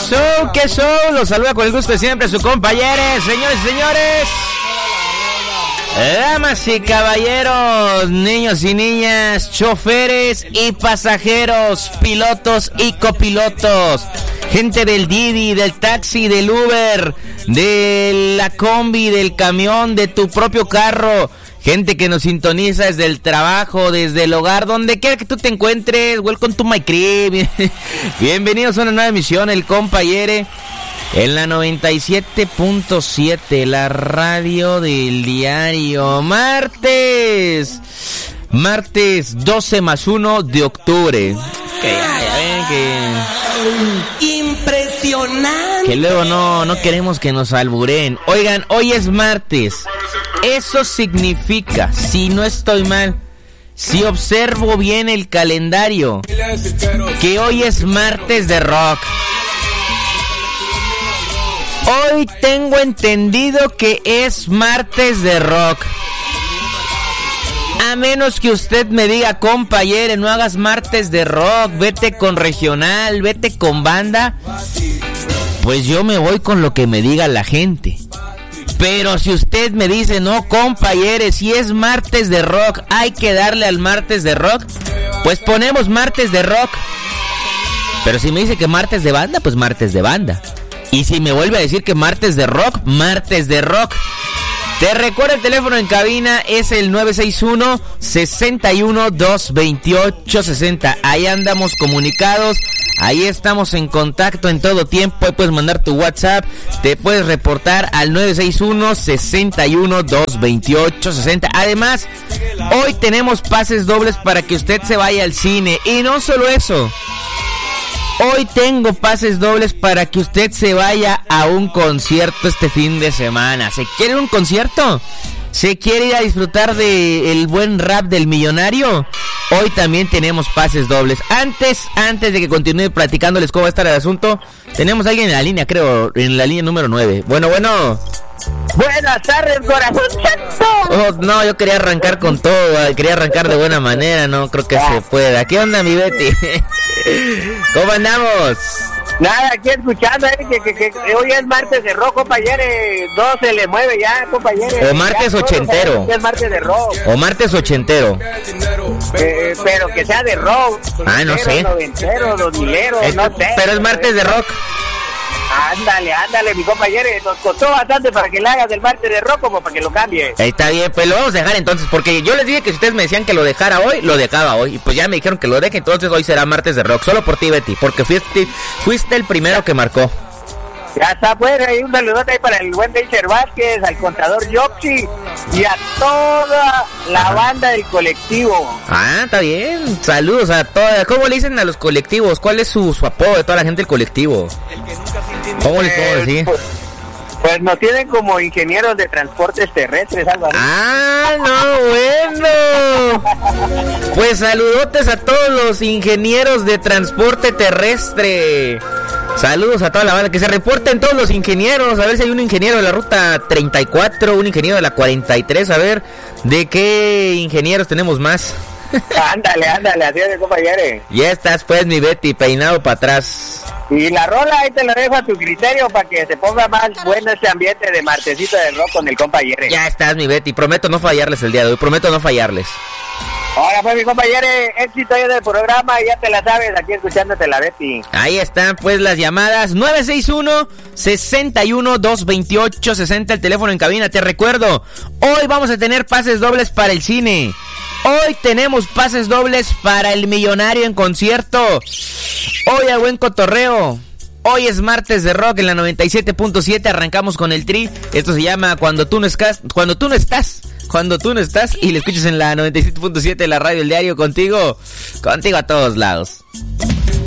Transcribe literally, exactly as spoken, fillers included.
show, qué show. Los saluda con el gusto de siempre su compañero, señores y señores. Damas y caballeros, niños y niñas, choferes y pasajeros, pilotos y copilotos, gente del Didi, del taxi, del Uber, de la combi, del camión, de tu propio carro, gente que nos sintoniza desde el trabajo, desde el hogar, donde quiera que tú te encuentres. Welcome to my crib. Bienvenidos a una nueva emisión, el Compayere, en la noventa y siete punto siete, la radio del diario. Martes, martes doce más uno de octubre. Que ya, ya ven que... Impresionante. Que luego no, no queremos que nos alburen. Oigan, hoy es martes. Eso significa, si no estoy mal, si observo bien el calendario, que hoy es martes de rock. Hoy tengo entendido que es martes de rock. A menos que usted me diga, compañero, no hagas martes de rock, vete con regional, vete con banda. Pues yo me voy con lo que me diga la gente. Pero si usted me dice, no, compañero, si es martes de rock, hay que darle al martes de rock, pues ponemos martes de rock. Pero si me dice que martes de banda, pues martes de banda. Y si me vuelve a decir que martes de rock, martes de rock. Te recuerdo, el teléfono en cabina es el nueve seis uno, seis uno dos, dos ocho seis cero. Ahí andamos comunicados, ahí estamos en contacto en todo tiempo. Ahí puedes mandar tu WhatsApp, te puedes reportar al nueve seis uno, seis uno dos, dos ocho seis cero. Además, hoy tenemos pases dobles para que usted se vaya al cine. Y no solo eso, hoy tengo pases dobles para que usted se vaya a un concierto este fin de semana. ¿Se quiere un concierto? ¿Se quiere ir a disfrutar del buen rap del millonario? Hoy también tenemos pases dobles. Antes, antes de que continúe platicándoles cómo va a estar el asunto, tenemos a alguien en la línea, creo, en la línea número nueve. Bueno, bueno. Buenas tardes, corazón santo. Oh, no, yo quería arrancar con todo, quería arrancar de buena manera, no creo que se pueda. ¿Qué onda, mi Betty? ¿Cómo andamos? Nada, aquí escuchando, eh, que, que, que hoy es martes de rock, compañero. Dos se le mueve ya, compañero. O martes ochentero. Es martes de rock. O martes ochentero. Eh, pero que sea de rock. Ah, no sé. Noventero, dos milero, es, no sé. Pero es martes de rock. Ándale, ándale, mi compañero. Nos costó bastante para que le hagas el martes de rock como para que lo cambie. Ahí está bien, pues lo vamos a dejar entonces, porque yo les dije que si ustedes me decían que lo dejara hoy, lo dejaba hoy. Y pues ya me dijeron que lo deje, entonces hoy será martes de rock. Solo por ti, Betty, porque fuiste, fuiste el primero que marcó. Ya está, pues, ahí un saludote ahí para el buen Deiser Vázquez, al contador Yoxi y a toda la Ajá. banda del colectivo. Ah, está bien. Saludos a todas. ¿Cómo le dicen a los colectivos? ¿Cuál es su, su apodo de toda la gente del colectivo? ¿Cómo les puedo decir? Pues, pues nos tienen como ingenieros de transportes terrestres, algo así. Ah, no, bueno. Pues saludotes a todos los ingenieros de transporte terrestre. Saludos a toda la banda, que se reporten todos los ingenieros, a ver si hay un ingeniero de la ruta treinta y cuatro, un ingeniero de la cuarenta y tres, a ver de qué ingenieros tenemos más. Ándale, ándale, así es, compañero. Ya estás pues, mi Betty, peinado para atrás. Y la rola ahí te lo dejo a tu criterio para que se ponga más bueno este ambiente de martesito de rock con el compañero. Ya estás, mi Betty, prometo no fallarles el día de hoy, prometo no fallarles. Ahora pues, mi compañero, éxito ahí del programa, ya te la sabes, aquí escuchándote la Betty. Ahí están pues las llamadas, nueve seis uno, seis uno dos, dos ocho seis cero, el teléfono en cabina. Te recuerdo, hoy vamos a tener pases dobles para el cine. Hoy tenemos pases dobles para el millonario en concierto. Hoy a buen cotorreo. Hoy es martes de rock en la noventa y siete punto siete, arrancamos con el tri. Esto se llama Cuando tú no estás, cuando tú no estás, cuando tú no estás, y lo escuchas en la noventa y siete punto siete de la radio del diario, contigo, contigo a todos lados.